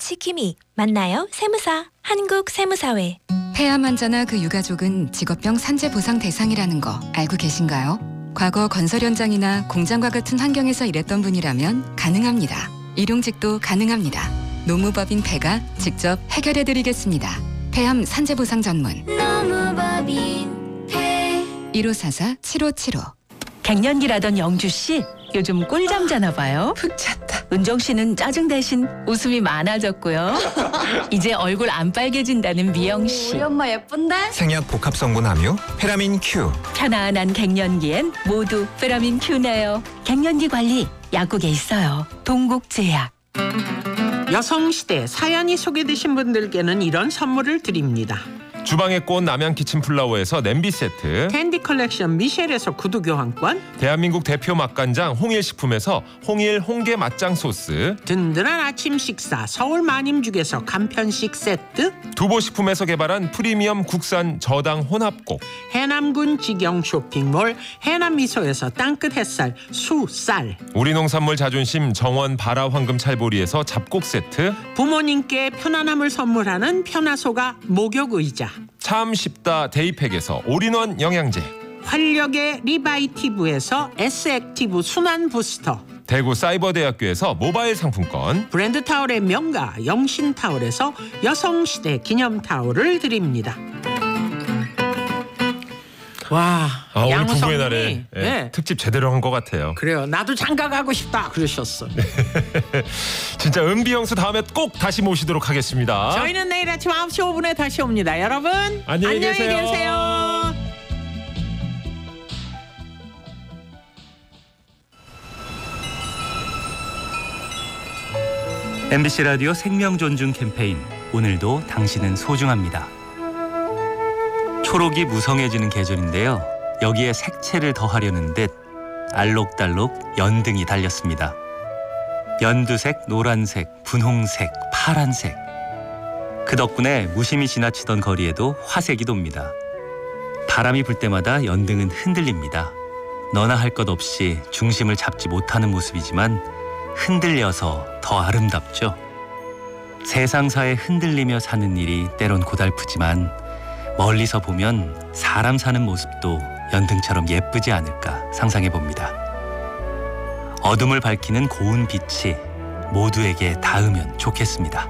치키미 만나요 세무사 한국세무사회. 폐암 환자나 그 유가족은 직업병 산재 보상 대상이라는 거 알고 계신가요? 과거 건설 현장이나 공장과 같은 환경에서 일했던 분이라면 가능합니다. 일용직도 가능합니다. 노무법인 폐가 직접 해결해드리겠습니다. 폐암 산재 보상 전문 노무법인 폐 1544-7575. 갱년기라던 영주 씨 요즘 꿀잠 자나 봐요. 푹 잤다. 은정 씨는 짜증 대신 웃음이 많아졌고요. 이제 얼굴 안 빨개진다는 미영 씨. 우리 엄마 예쁜데? 생약 복합 성분 함유 페라민 Q. 편안한 갱년기엔 모두 페라민 Q네요. 갱년기 관리 약국에 있어요. 동국제약. 여성시대 사연이 소개되신 분들께는 이런 선물을 드립니다. 주방의 꽃 남양 키친플라워에서 냄비 세트, 캔디 컬렉션 미셸에서 구두 교환권, 대한민국 대표 맛간장 홍일식품에서 홍일 홍게 맛장 소스, 든든한 아침 식사 서울 마님죽에서 간편식 세트, 두보식품에서 개발한 프리미엄 국산 저당 혼합곡, 해남군 직영 쇼핑몰 해남미소에서 땅끝 햇살 수쌀, 우리 농산물 자존심 정원 바라 황금 찰보리에서 잡곡 세트, 부모님께 편안함을 선물하는 편화소가 목욕의자, 참 쉽다 데이팩에서 올인원 영양제, 활력의 리바이티브에서 S액티브 순환 부스터, 대구 사이버대학교에서 모바일 상품권, 브랜드 타올의 명가 영신타올에서 여성시대 기념타올을 드립니다. 와, 오늘 부부의 양우성님이 날에 네. 특집 제대로 한 것 같아요. 그래요. 나도 장가 가고 싶다 그러셨어. 진짜 은비 형수 다음에 꼭 다시 모시도록 하겠습니다. 저희는 내일 아침 9시 5분에 다시 옵니다. 여러분 안녕히 계세요. 계세요. MBC 라디오 생명존중 캠페인 오늘도 당신은 소중합니다. 초록이 무성해지는 계절인데요. 여기에 색채를 더하려는 듯 알록달록 연등이 달렸습니다. 연두색, 노란색, 분홍색, 파란색. 그 덕분에 무심히 지나치던 거리에도 화색이 돕니다. 바람이 불 때마다 연등은 흔들립니다. 너나 할 것 없이 중심을 잡지 못하는 모습이지만 흔들려서 더 아름답죠. 세상사에 흔들리며 사는 일이 때론 고달프지만 멀리서 보면 사람 사는 모습도 연등처럼 예쁘지 않을까 상상해 봅니다. 어둠을 밝히는 고운 빛이 모두에게 닿으면 좋겠습니다.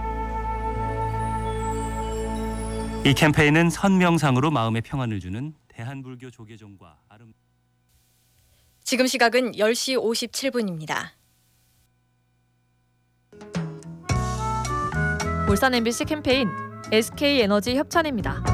이 캠페인은 선명상으로 마음의 평안을 주는 대한불교 조계종과 지금 시각은 10시 57분입니다. 울산 MBC 캠페인 SK에너지 협찬입니다.